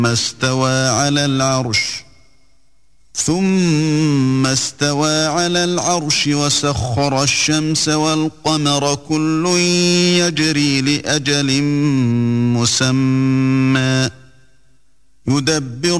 ثم استوى على العرش وسخر الشمس والقمر كل يجري لأجل مسمى يدبر